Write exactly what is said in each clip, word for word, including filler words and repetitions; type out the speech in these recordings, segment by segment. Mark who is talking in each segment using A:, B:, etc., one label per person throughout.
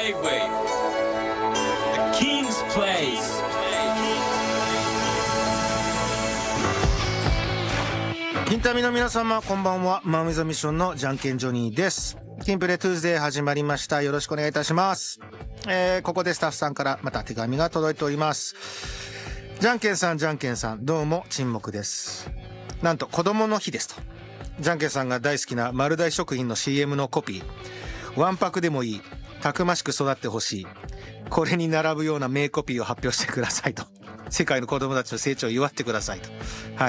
A: J-Wave The King's Place。
B: 金民の皆様こんばんは。マンウィザミッションのじゃんけんジョニーです。キンプレトゥーズデー始まりました。よろしくお願いいたします。えー、ここでスタッフさんからまた手紙が届いております。じゃんけんさんじゃんけんさん、どうも沈黙です。なんと子供の日ですと。じゃんけんさんが大好きな丸大食品の シーエム のコピー、わんぱくでもいい、たくましく育ってほしい、これに並ぶような名コピーを発表してくださいと。世界の子供たちの成長を祝ってくださいと。はい、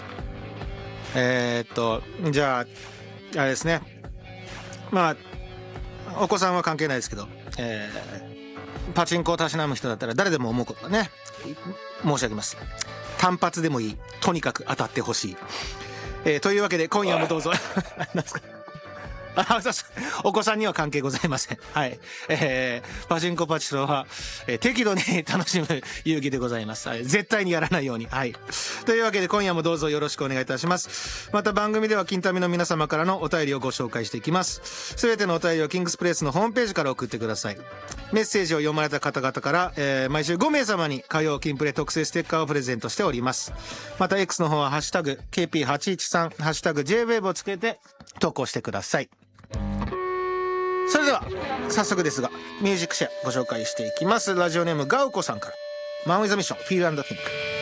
B: えー、っとじゃああれですね、まあお子さんは関係ないですけど、えー、パチンコをたしなむ人だったら誰でも思うことだね。申し上げます。単発でもいい、とにかく当たってほしい。えー、というわけで今夜もどうぞ何ですか。あ、お子さんには関係ございません。はい、えー、パチンコパチロは、えー、適度に楽しむ遊戯でございます。はい、絶対にやらないように。はい、というわけで今夜もどうぞよろしくお願いいたします。また番組では金民の皆様からのお便りをご紹介していきます。すべてのお便りをキングスプレイスのホームページから送ってください。メッセージを読まれた方々から、えー、毎週ごめい様に火曜金プレ特製ステッカーをプレゼントしております。また X の方はハッシュタグ ケーピーはちいちさん ハッシュタグ ジェイウェーブ をつけて投稿してください。それでは早速ですがミュージックシェアご紹介していきます。ラジオネームガウコさんから、マンウィザミッションフィール&ティンク。